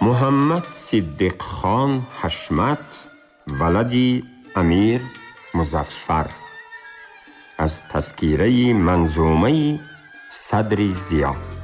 محمد صدیق خان حشمت ولدی امیر مظفر از تذکیره منظومه صدر ضیا.